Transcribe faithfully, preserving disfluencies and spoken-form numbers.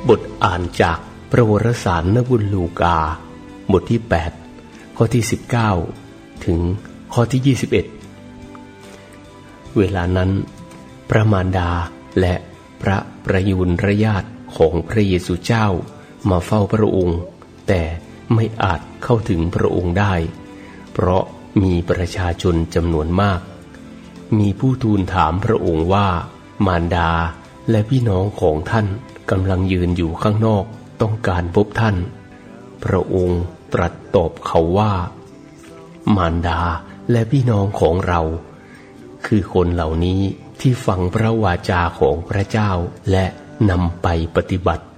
บทอ่านจากพระวรสารนบุญลูกาบทที่แปดข้อที่สิบเก้าถึงข้อที่ยี่สิบเอ็ดเวลานั้นพระมารดาและพระประยุรญาติของพระเยซูเจ้ามาเฝ้าพระองค์แต่ไม่อาจเข้าถึงพระองค์ได้เพราะมีประชาชนจำนวนมากมีผู้ทูลถามพระองค์ว่ามารดาและพี่น้องของท่านกำลังยืนอยู่ข้างนอกต้องการพบท่านพระองค์ตรัสตอบเขาว่ามารดาและพี่น้องของเราคือคนเหล่านี้ที่ฟังพระวาจาของพระเจ้าและนำไปปฏิบัติ